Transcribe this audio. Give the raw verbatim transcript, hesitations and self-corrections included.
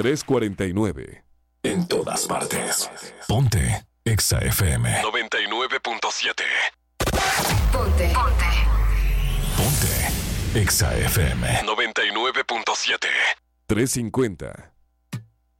trescientos cuarenta y nueve. En todas partes. Ponte Exa F M. noventa y nueve punto siete. Ponte. Ponte. Ponte Exa F M. noventa y nueve punto siete. trescientos cincuenta.